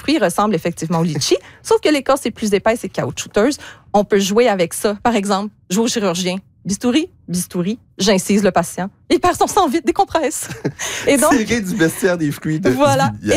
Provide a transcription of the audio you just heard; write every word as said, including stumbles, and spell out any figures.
fruit ressemble effectivement au litchi, sauf que l'écorce est plus épaisse et caoutchouteuse. On peut jouer avec ça. Par exemple, jouer au chirurgien. Bistouri, bistouri, j'incise le patient. Il perd son sang vite, décompresse. Et donc, tirer du bestiaire des fruits de voilà.